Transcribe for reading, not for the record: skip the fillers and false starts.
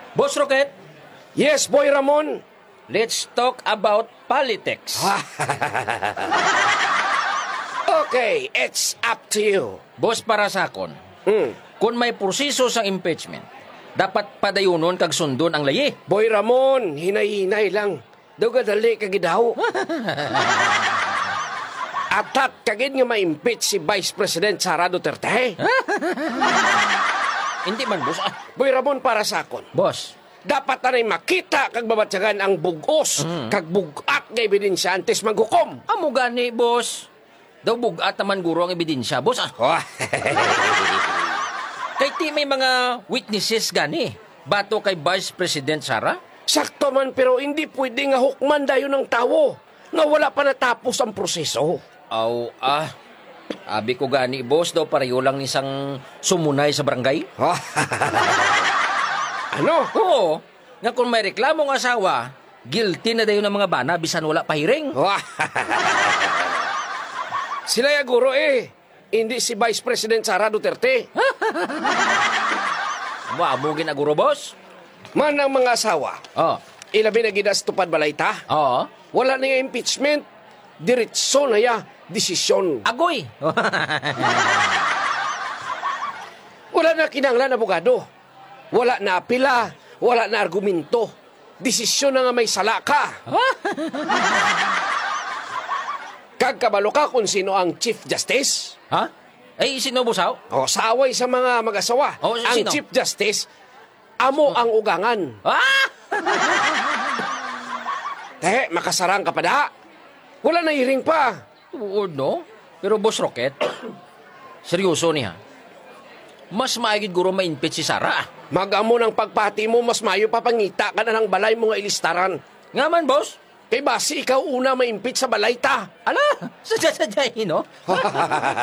Boss Rocket, Yes, Boy Ramon. let's talk about politics. Okay, it's up to you. Boss, para sa akon, kung may proseso sa impeachment, dapat padayunon kag sundon ang layi. Boy Ramon, hinay-hinay lang. Daw kadali kagidaw. Atat kagid nga ma-impeach si Vice President Sara Duterte. Hindi man, boss. Boy Ramon, para sa akon, Boss, dapat na rin makita kag babatsagan ang bugos kag bugat nga ebidensya antes maghukom. amo gani, boss. Daw bugat naman guro ang ebidensya, boss. Kay ti may mga witnesses gani. Bato kay Vice President Sara? Sakto man, pero hindi pwede nga hukman dayon ng tawo nga wala pa natapos ang proseso. Abi ko gani, boss, daw pareho lang isang sumunay sa barangay. Ano? Oo, nga kung may reklamo ng asawa, guilty na dayon ng mga bana bisan wala pa hiring. Sila ya guro hindi si Vice President Sara Duterte. Amo ginaguro, boss? Man ang mga asawa, Oo. ilabi na gidas tupad balayta. Oo. Wala na yung impeachment. Diretso na ya, desisyon. Agoy. Wala na kinanglan abogado. Wala na apila. Wala na argumento. Desisyon na nga may sala ka. Kagkabalo ka kung sino ang Chief Justice. Ha? Ay, sino, bosaw? O sa away sa mga mag-asawa. O, ang sino? Chief Justice, amo ang ugangan. Makasarang ka pa da. Wala na hearing pa. Tuod, no? Pero, Boss Rocket, seryoso niya. Mas maigid guro ma-impeach si Sara. Mag-amo ng pagpati mo, mas mayo pa pangita ka na ng balay mo nga ilistaran. Nga man, boss? Kay basi ikaw una ma-impeach sa balay ta. Ala, sadya-sadya, no?